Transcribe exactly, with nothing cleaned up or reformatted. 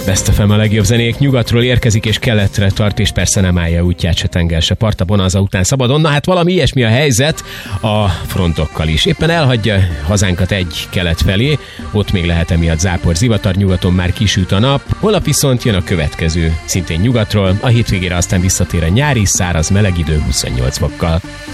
Best ef em a legjobb zenék nyugatról érkezik és keletre tart, és persze nem állja útját se tenger, se part a Bonanza után szabadon. Na hát valami ilyesmi a helyzet a frontokkal is. Éppen elhagyja hazánkat egy kelet felé, ott még lehet emiatt zápor, zivatar, nyugaton már kisüt a nap. Holnap viszont jön a következő, szintén nyugatról, a hétvégére aztán visszatér a nyári, száraz, meleg idő huszonnyolc fokkal.